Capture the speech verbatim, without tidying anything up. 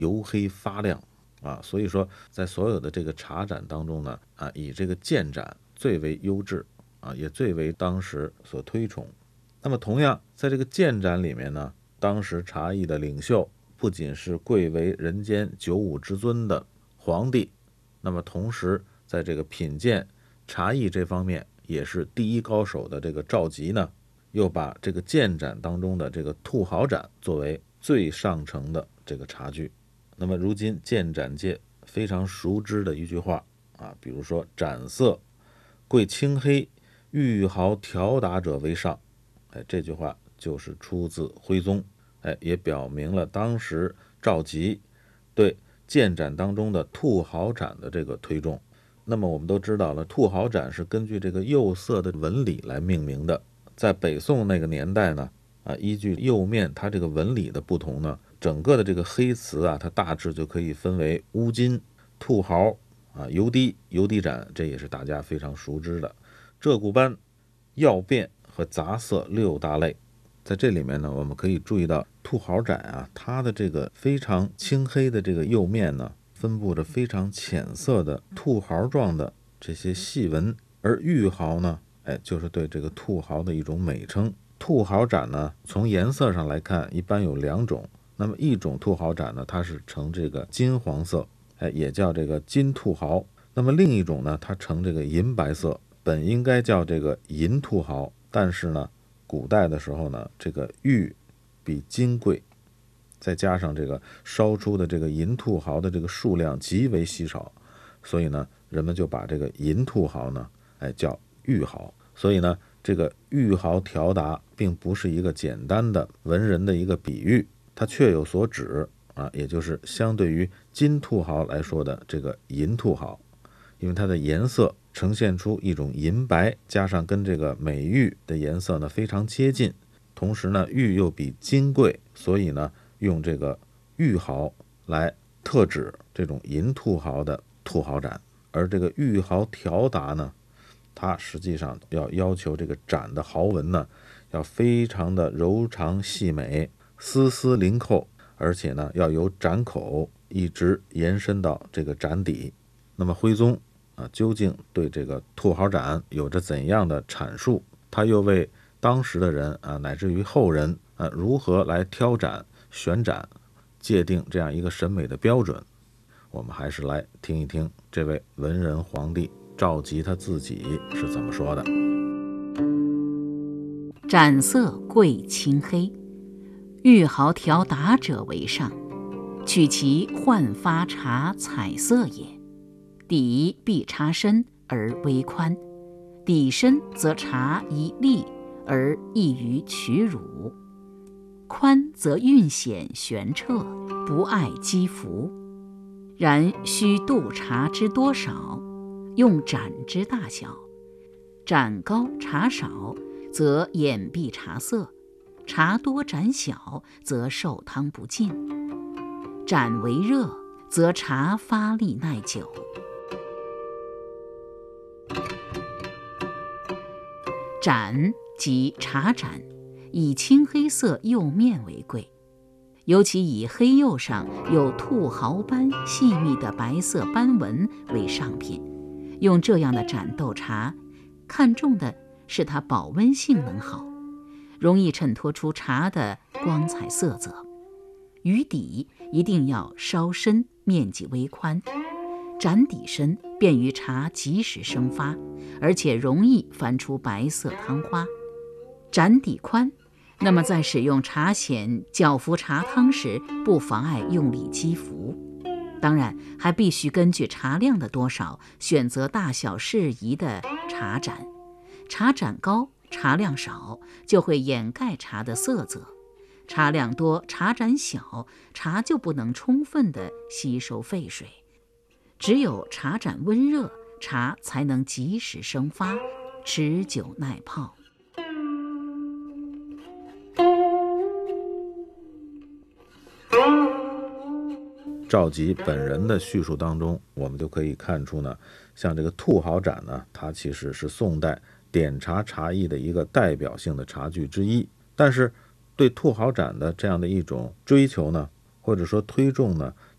黝黑发亮啊。所以说在所有的这个茶盏当中呢，啊，以这个建盏最为优质啊，也最为当时所推崇。那么同样在这个建盏里面呢，当时茶艺的领袖不仅是贵为人间九五之尊的皇帝，那么同时在这个品鉴茶艺这方面也是第一高手的这个赵佶呢，又把这个建盏当中的这个兔毫盏作为最上乘的这个茶具。那么如今建盏界非常熟知的一句话啊，比如说盏色贵青黑，玉毫调达者为上，哎，这句话就是出自徽宗，哎，也表明了当时赵佶对建盏当中的兔毫盏的这个推重。那么我们都知道了，兔毫盏是根据这个釉色的纹理来命名的。在北宋那个年代呢，啊，依据釉面它这个纹理的不同呢，整个的这个黑瓷啊，它大致就可以分为乌金、兔毫啊、油滴、油滴盏，这也是大家非常熟知的鹧鸪斑、曜变和杂色六大类。在这里面呢，我们可以注意到兔毫盏啊，它的这个非常青黑的这个釉面呢，分布着非常浅色的兔毫状的这些细纹，而玉毫呢，哎，就是对这个兔毫的一种美称。兔毫盏呢，从颜色上来看，一般有两种。那么一种兔毫盏呢，它是呈这个金黄色，哎，也叫这个金兔毫。那么另一种呢，它呈这个银白色，本应该叫这个银兔毫，但是呢，古代的时候呢，这个玉比金贵，再加上这个烧出的这个银兔毫的这个数量极为稀少，所以呢，人们就把这个银兔毫呢，哎，叫玉毫。所以呢，这个玉毫调达并不是一个简单的文人的一个比喻，它确有所指啊，也就是相对于金兔毫来说的这个银兔毫，因为它的颜色呈现出一种银白，加上跟这个美玉的颜色呢非常接近，同时呢玉又比金贵，所以呢用这个玉毫来特指这种银兔毫的兔毫盏。而这个玉毫调达呢，它实际上要要求这个盏的毫纹呢要非常的柔长细美，丝丝临扣，而且呢要由盏口一直延伸到这个盏底。那么徽宗啊，究竟对这个兔毫盏有着怎样的阐述？他又为当时的人啊，乃至于后人啊，如何来挑盏、选盏，界定这样一个审美的标准？我们还是来听一听这位文人皇帝赵佶他自己是怎么说的。 盏色贵青黑，玉毫调达者为上，取其焕发茶彩色也。底必茶深而微宽，底深则茶宜立而易于取乳，宽则韵显玄澈，不碍肌肤。然须度茶之多少，用盏之大小。盏高茶少，则掩蔽茶色；茶多盏小，则受汤不尽。盏为热，则茶发力耐久。盏即茶盏，以青黑色釉面为贵，尤其以黑釉上有兔毫般细密的白色斑纹为上品。用这样的盏斗茶，看重的是它保温性能好，容易衬托出茶的光彩色泽。余底一定要稍深，面积微宽，盏底深，便于茶及时生发，而且容易翻出白色汤花。盏底宽，那么在使用茶筅搅服茶汤时，不妨碍用力击服。当然，还必须根据茶量的多少，选择大小适宜的茶盏。茶盏高，茶量少，就会掩盖茶的色泽；茶量多，茶盏小，茶就不能充分地吸收沸水。只有茶盏温热，茶才能及时生发，持久耐泡。 赵佶本人的叙述当中，我们就可以看出呢，像这个兔毫盏呢，它其实是宋代点茶茶艺的一个代表性的茶具之一。但是对兔毫盏的这样的一种追求呢，或者说推重呢，